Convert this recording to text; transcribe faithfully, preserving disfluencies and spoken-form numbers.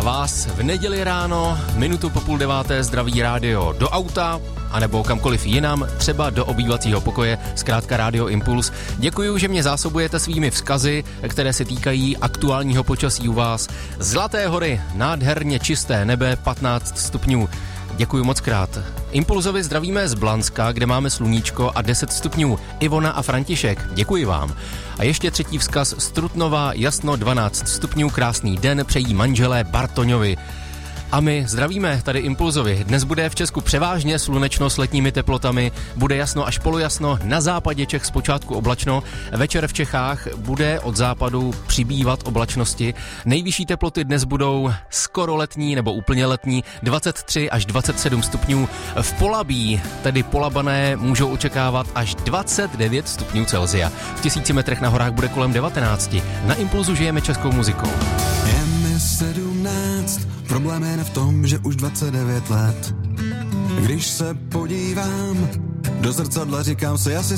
vás v neděli ráno, minutu po půl deváté zdraví rádio do auta, anebo kamkoliv jinam, třeba do obývacího pokoje, zkrátka Rádio Impuls. Děkuju, že mě zásobujete svými vzkazy, které se týkají aktuálního počasí u vás. Zlaté hory, nádherně čisté nebe, patnáct stupňů. Děkuji moc krát. Impulzovi zdravíme z Blanska, kde máme sluníčko a deset stupňů. Ivona a František, děkuji vám. A ještě třetí vzkaz z Trutnova, jasno dvanáct stupňů, krásný den, přejí manželé Bartoňovi. A my zdravíme tady Impulzovi. Dnes bude v Česku převážně slunečno s letními teplotami, bude jasno až polojasno, na západě Čech zpočátku oblačno, večer v Čechách bude od západu přibývat oblačnosti. Nejvyšší teploty dnes budou skoro letní nebo úplně letní, dvacet tři až dvacet sedm stupňů. V Polabí, tedy Polabané, můžou očekávat až dvacet devět stupňů Celsia. V tisíci metrech na horách bude kolem devatenáct. Na Impulzu žijeme českou muzikou. Je mi sedmnáct, problém je v tom, že už dvacet devět let. Když se podívám do zrcadla, říkám si, asi